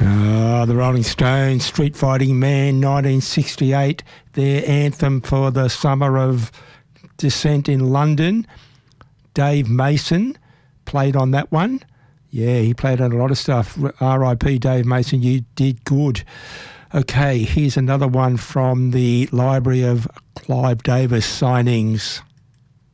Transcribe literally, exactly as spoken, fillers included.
Uh, the Rolling Stones, Street Fighting Man, nineteen sixty-eight, their anthem for the summer of descent in London. Dave Mason played on that one. Yeah, he played on a lot of stuff. R I P Dave Mason, you did good. Okay, here's another one from the Library of Clive Davis signings.